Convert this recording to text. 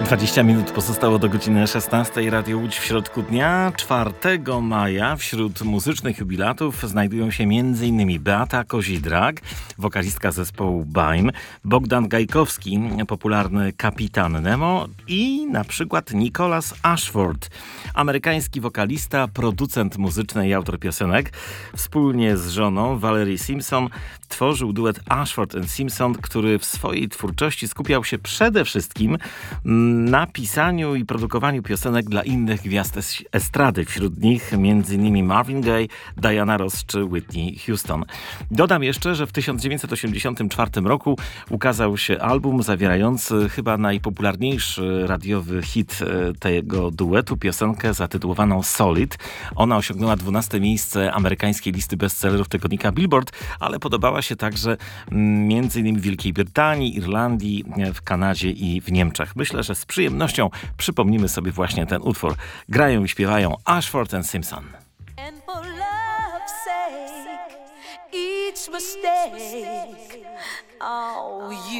20 minut pozostało do godziny 16. Radio Łódź w środku dnia. 4 maja wśród muzycznych jubilatów znajdują się m.in. Beata Kozidrak, wokalistka zespołu BAIM, Bogdan Gajkowski, popularny Kapitan Nemo i na przykład Nicholas Ashford, amerykański wokalista, producent muzyczny i autor piosenek. Wspólnie z żoną Valerie Simpson tworzył duet Ashford & Simpson, który w swojej twórczości skupiał się przede wszystkim na pisaniu i produkowaniu piosenek dla innych gwiazd estrady. Wśród nich m.in. Marvin Gaye, Diana Ross czy Whitney Houston. Dodam jeszcze, że w 1984 roku ukazał się album zawierający chyba najpopularniejszy radiowy hit tego duetu, piosenkę zatytułowaną Solid. Ona osiągnęła 12 miejsce amerykańskiej listy bestsellerów tygodnika Billboard, ale podobała się także m.in. w Wielkiej Brytanii, Irlandii, w Kanadzie i w Niemczech. Myślę, że z przyjemnością przypomnimy sobie właśnie ten utwór. Grają i śpiewają Ashford & Simpson. And for love's sake, each mistake, oh, you